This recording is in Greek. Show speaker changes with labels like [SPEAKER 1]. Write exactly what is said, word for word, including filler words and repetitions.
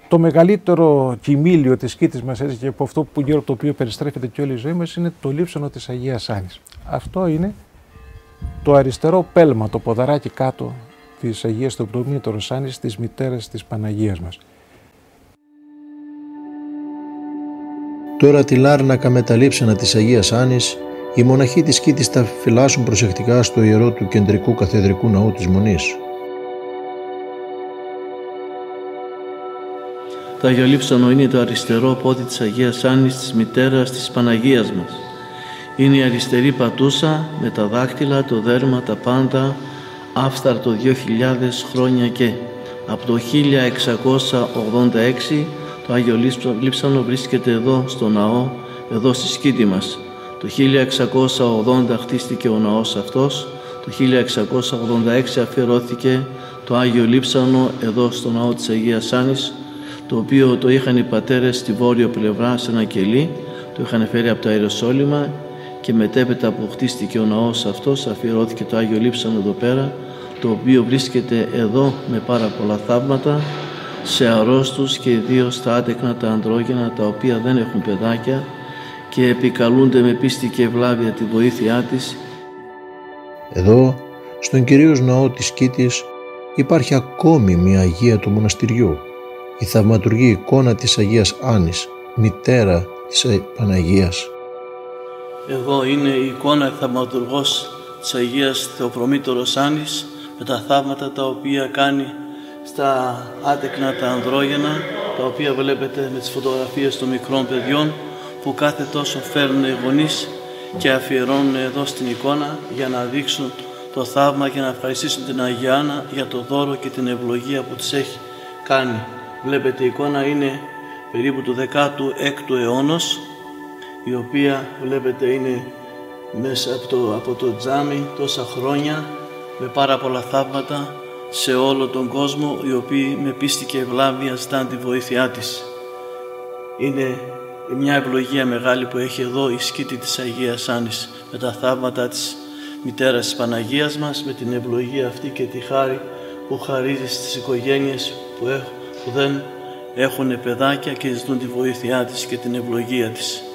[SPEAKER 1] Το μεγαλύτερο κοιμήλιο της σκήτης μας, έτσι, και από αυτό που γύρω από το οποίο περιστρέφεται και όλη η ζωή μας, είναι το λείψανο της Αγίας Άννης. Αυτό είναι το αριστερό πέλμα, το ποδαράκι κάτω της Αγίας Θεοπρομήτωρος Άννης, της μητέρας της Παναγίας μας.
[SPEAKER 2] Τώρα τη λάρνακα με τα λείψανα της Αγίας Άννης, οι μοναχοί της σκήτης τα φυλάσσουν προσεκτικά στο ιερό του κεντρικού καθεδρικού ναού της Μονής.
[SPEAKER 3] Το Άγιο Λείψανο είναι το αριστερό πόδι της Αγίας Άννης, της μητέρας της Παναγίας μας. Είναι η αριστερή πατούσα με τα δάκτυλα, το δέρμα, τα πάντα, άφθαρτο δύο χιλιάδες χρόνια και. Από το χίλια εξακόσια ογδόντα έξι το Άγιο Λείψανο βρίσκεται εδώ στο ναό, εδώ στη σκήτη μας. Το χίλια εξακόσια ογδόντα χτίστηκε ο ναός αυτός, το χίλια εξακόσια ογδόντα έξι αφιερώθηκε το Άγιο Λείψανο εδώ στο ναό της Αγίας Άννης, το οποίο το είχαν οι πατέρες στη βόρειο πλευρά σε ένα κελί, το είχαν φέρει από το Ιεροσόλυμα και μετέπειτα που χτίστηκε ο ναός αυτός αφιερώθηκε το Άγιο Λείψανο εδώ πέρα, το οποίο βρίσκεται εδώ με πάρα πολλά θαύματα σε αρρώστους και ιδίως στα άτεκνα τα ανδρόγυνα, τα οποία δεν έχουν παιδάκια και επικαλούνται με πίστη και ευλάβεια τη βοήθειά της.
[SPEAKER 2] Εδώ, στον κυρίως ναό της σκήτης, υπάρχει ακόμη μια Αγία του μοναστηριού, η θαυματουργή εικόνα της Αγίας Άννης, μητέρα της Παναγίας.
[SPEAKER 3] Εδώ είναι η εικόνα θαυματουργός της Αγίας Θεοπρομήτωρος Άννης με τα θαύματα τα οποία κάνει στα άτεκνα τα ανδρόγυνα, τα οποία βλέπετε με τις φωτογραφίες των μικρών παιδιών που κάθε τόσο φέρνουν οι γονείς και αφιερώνουν εδώ στην εικόνα για να δείξουν το θαύμα και να ευχαριστήσουν την Αγία Άννα για το δώρο και την ευλογία που της έχει κάνει. Βλέπετε η εικόνα είναι περίπου του δεκάτου έκτου αιώνος, η οποία βλέπετε είναι μέσα από το, από το τζάμι τόσα χρόνια με πάρα πολλά θαύματα σε όλο τον κόσμο, οι οποίοι με πίστη και ευλάβεια ζητάνε τη βοήθειά της. Είναι μια ευλογία μεγάλη που έχει εδώ η σκήτη της Αγίας Άννης με τα θαύματα της μητέρας της Παναγίας μας, με την ευλογία αυτή και τη χάρη που χαρίζει στις οικογένειες που, έχ, που δεν έχουν παιδάκια και ζητούν τη βοήθειά της και την ευλογία της.